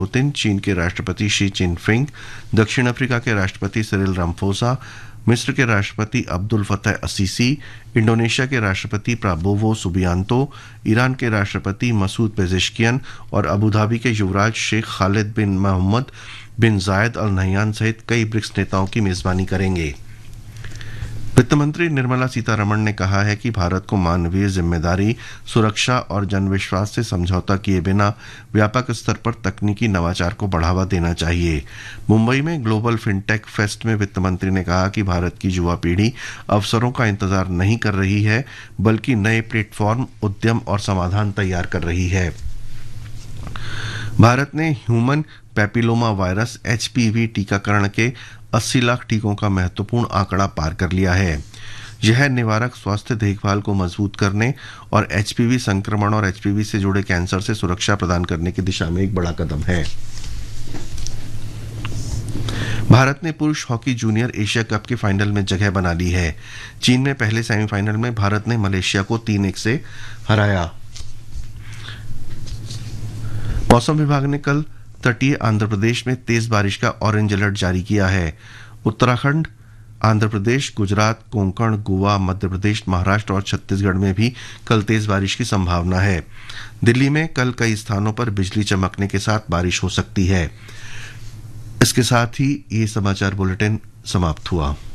Putin, चीन के राष्ट्रपति शी जिनपिंग, दक्षिण अफ्रीका के राष्ट्रपति सिरिल रामफोसा, मिस्र के राष्ट्रपति अब्दुल फतह असीसी, इंडोनेशिया के राष्ट्रपति प्राबोवो सुबियांतो, ईरान के राष्ट्रपति मसूद पेजेश्कियन और अबू धाबी के युवराज शेख खालिद बिन मोहम्मद बिन जायद अल नहयान सहित कई ब्रिक्स नेताओं की मेजबानी करेंगे। वित्त मंत्री निर्मला सीतारमण ने कहा है कि भारत को मानवीय जिम्मेदारी, सुरक्षा और जनविश्वास से समझौता किए बिना व्यापक स्तर पर तकनीकी नवाचार को बढ़ावा देना चाहिए। मुंबई में ग्लोबल फिनटेक फेस्ट में वित्त मंत्री ने कहा कि भारत की युवा पीढ़ी अवसरों का इंतजार नहीं कर रही है, बल्कि नए प्लेटफॉर्म, उद्यम और समाधान तैयार कर रही है। भारत ने ह्यूमन पैपिलोमा वायरस HPV टीकाकरण के 80 लाख टीकों का महत्वपूर्ण आंकड़ा पार कर लिया है। यह निवारक स्वास्थ्य देखभाल को मजबूत करने और HPV संक्रमण और HPV से जुड़े कैंसर से सुरक्षा प्रदान करने की दिशा में एक बड़ा कदम है। भारत ने पुरुष हॉकी जूनियर एशिया कप के फाइनल में जगह बना ली है। चीन में पहले सेमीफाइनल में भारत ने मलेशिया को 3-1 से हराया। मौसम विभाग ने कल तटीय आंध्र प्रदेश में तेज बारिश का ऑरेंज अलर्ट जारी किया है। उत्तराखंड, आंध्र प्रदेश, गुजरात, कोंकण, गोवा, मध्य प्रदेश, महाराष्ट्र और छत्तीसगढ़ में भी कल तेज बारिश की संभावना है। दिल्ली में कल कई स्थानों पर बिजली चमकने के साथ बारिश हो सकती है। इसके साथ ही ये समाचार बुलेटिन समाप्त हुआ।